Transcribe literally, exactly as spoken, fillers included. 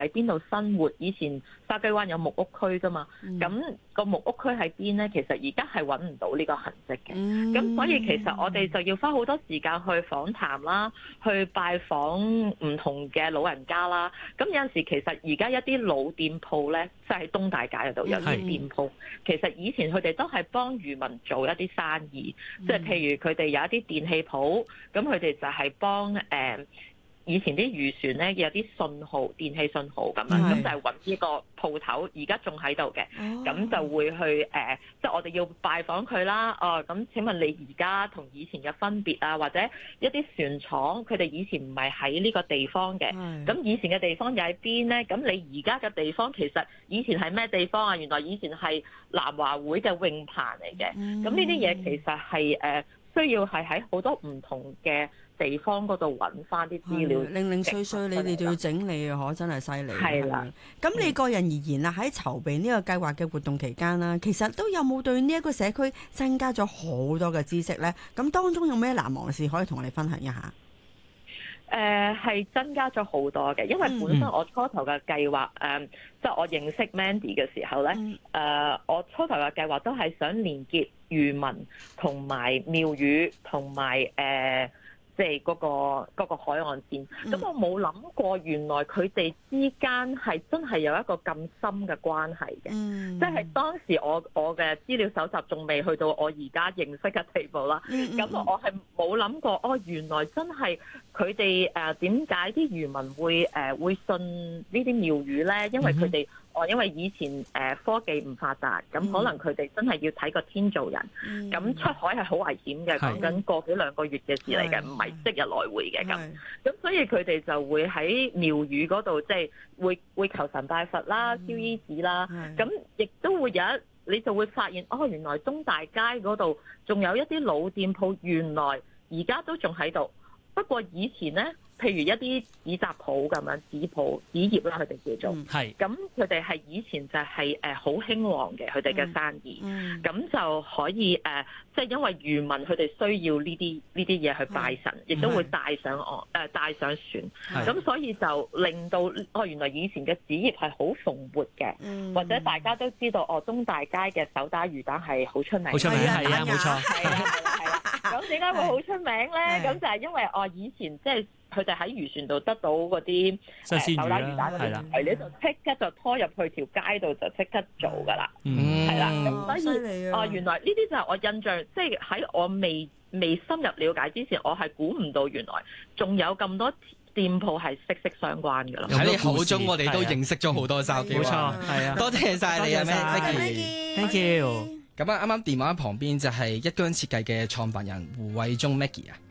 喺邊度生活。以前筲箕灣有木屋區㗎嘛，咁、嗯、個木屋區喺邊咧？其實而家係揾唔到呢個痕跡嘅。咁、嗯、所以其實我哋就要花好多時間去訪談啦，去拜訪唔同嘅老人家啦。咁有陣時其實而家一啲老店鋪咧，即係喺東大街嗰度有啲店鋪，其實以前佢哋都係幫漁民做一啲生意，即係、嗯、譬如佢哋有一啲電器鋪，咁佢哋就係幫誒。呃以前啲漁船咧有啲信號、電器信號咁樣，咁是就係揾呢個鋪頭，而家仲喺度嘅，咁、哦、就會去誒，即、呃、係、就是、我哋要拜訪佢啦。哦，咁請問你而家同以前嘅分別啊，或者一啲船廠，佢哋以前唔係喺呢個地方嘅，咁是以前嘅地方又喺邊咧？咁你而家嘅地方其實以前係咩地方啊？原來以前係南華會嘅泳棚嚟嘅，咁呢啲嘢其實係誒、呃、需要係喺好多唔同嘅地方嗰度揾翻啲資料， 零零碎碎你哋就要整理啊！可真係犀利。 係啦， 咁你個人而言啊，喺籌備呢個計劃嘅活動期間啦，其實都有冇對呢一個社區增加咗好多嘅知識咧？咁當中有咩難忘事可以同我哋分享一下？ 誒係、呃、增加咗好多嘅，因為本身我初頭嘅計劃，誒、嗯、即係、呃就是、我認識 Mandy 嘅時候咧，誒、嗯呃、我初頭嘅計劃都係想連結漁民同埋廟宇同埋誒。即係嗰個嗰個海岸線，咁、嗯、我冇諗過原來佢哋之間係真係有一個咁深嘅關係嘅，即係、嗯、當時我我嘅資料搜集仲未去到我而家認識嘅地步啦。咁、嗯、我係冇諗過，哦，原來真係佢哋誒點解啲漁民會誒、呃、會信呢啲廟宇咧？因為佢哋。哦，因為以前誒科技唔發達，咁可能佢哋真係要睇個天做人，咁、嗯、出海係好危險嘅，講緊個幾兩個月嘅事嚟嘅，唔係即日來回嘅咁。咁所以佢哋就會喺廟宇嗰度，即係會會求神拜佛啦、燒衣紙啦，咁亦都會有一，你就會發現哦，原來東大街嗰度仲有一啲老店鋪，原來而家都仲喺度，不過以前咧。譬如一啲紙紮鋪咁樣，紙鋪、紙業啦，佢哋叫做，係咁佢哋係以前就係誒好興旺嘅，佢哋嘅生意，咁、嗯嗯、就可以誒，即、呃、係、就是、因為漁民佢哋需要呢啲呢啲嘢去拜神，亦、嗯、都會帶上岸誒帶上船，咁、嗯、所以就令到哦原來以前嘅紙業係好蓬勃嘅，嗯、或者大家都知道哦東大街嘅手打魚蛋係好出名， 好出名係啊，冇錯， 係啊係啊係啊，咁點解會好出名咧？咁就係因為哦以前即係。佢哋喺漁船度得到嗰啲手打魚蛋嗰啲，係你就即刻就拖入去條街度就即刻做㗎啦，係啦。咁所以哦，原來呢啲就係我印象，即係喺我未未深入了解之前，我係估唔到原來仲有咁多店鋪係息息相關㗎啦。 喺你口中，我哋都認識咗好多筲箕灣。冇錯，係啊，多謝晒你啊，Maggie，Thank you。咁啊，啱啱電話旁邊就係一疆設計嘅創辦人胡慧中 Maggie 啊。